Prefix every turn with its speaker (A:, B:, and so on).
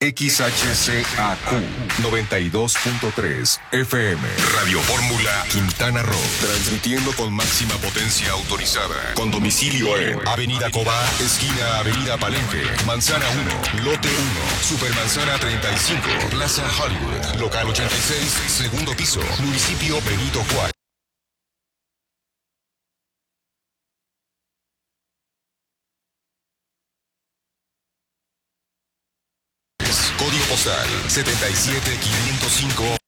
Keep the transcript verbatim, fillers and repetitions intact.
A: X H C A Q noventa y dos punto tres F M. Radio Fórmula Quintana Roo. Transmitiendo con máxima potencia autorizada. Con domicilio en Avenida Cobá, esquina Avenida Palenque, Manzana uno, Lote uno, Supermanzana treinta y cinco, Plaza Hollywood, Local ochenta y seis, segundo piso, Municipio Benito Juárez. Código postal setenta y siete quinientos cinco.